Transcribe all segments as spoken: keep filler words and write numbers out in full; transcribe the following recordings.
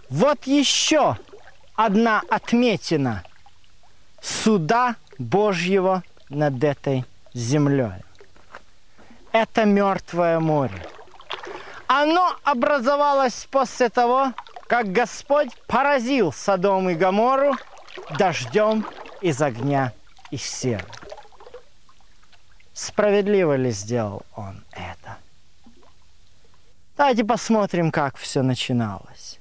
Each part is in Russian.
Вот еще одна отметина суда Божьего над этой землей. Это Мертвое море. Оно образовалось после того, как Господь поразил Содом и Гоморру дождем из огня и серы. Справедливо ли сделал Он это? Давайте посмотрим, как все начиналось.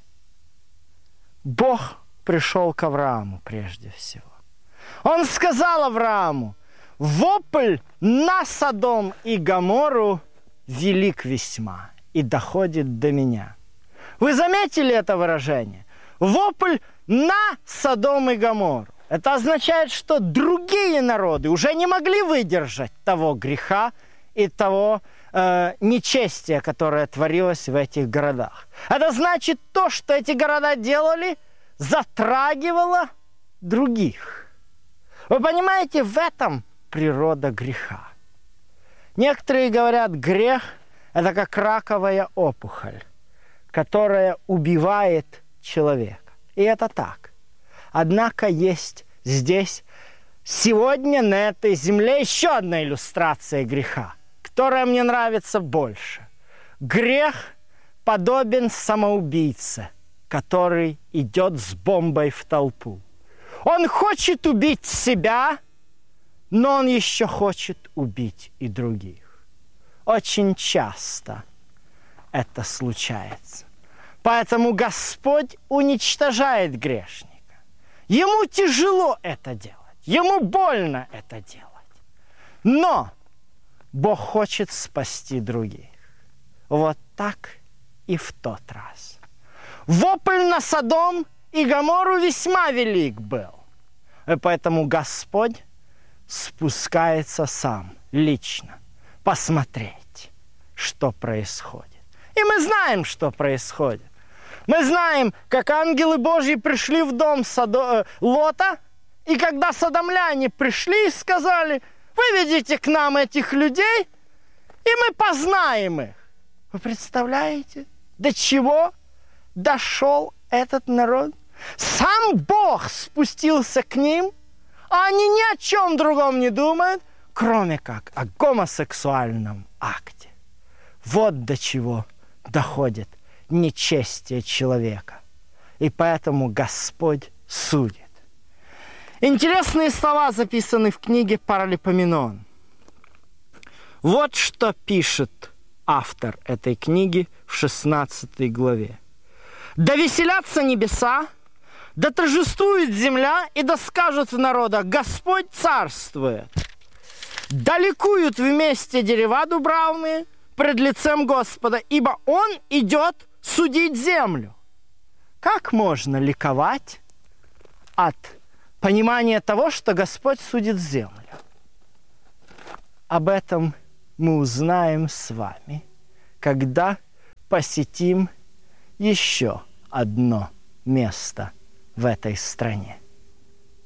Бог пришел к Аврааму прежде всего. Он сказал Аврааму: вопль на Содом и Гоморру велик весьма и доходит до меня. Вы заметили это выражение? Вопль на Содом и Гоморру. Это означает, что другие народы уже не могли выдержать того греха и того э, нечестия, которое творилось в этих городах. Это значит, то, что эти города делали, затрагивало других. Вы понимаете, в этом природа греха. Некоторые говорят, грех – это как раковая опухоль, которая убивает человека. И это так. Однако есть здесь, сегодня на этой земле, еще одна иллюстрация греха, которая мне нравится больше. Грех подобен самоубийце, который идет с бомбой в толпу. Он хочет убить себя, но он еще хочет убить и других. Очень часто это случается. Поэтому Господь уничтожает грешника. Ему тяжело это делать, ему больно это делать. Но Бог хочет спасти других. Вот так и в тот раз. Вопль на Содом и Гоморру весьма велик был. И поэтому Господь спускается сам, лично, посмотреть, что происходит. И мы знаем, что происходит. Мы знаем, как ангелы Божьи пришли в дом Содо... Лота, и когда содомляне пришли и сказали: выведите к нам этих людей, и мы познаем их. Вы представляете, до чего дошел этот народ? Сам Бог спустился к ним, а они ни о чем другом не думают, кроме как о гомосексуальном акте. Вот до чего доходит нечестие человека. И поэтому Господь судит. Интересные слова записаны в книге Паралипоменон. Вот что пишет автор этой книги в шестнадцатой главе. «Да веселятся небеса, да торжествует земля, и да скажут в народах: Господь царствует. Да ликуют вместе дерева дубравные пред лицем Господа, ибо Он идет судить землю». Как можно ликовать от понимания того, что Господь судит землю? Об этом мы узнаем с вами, когда посетим еще одно место в этой стране.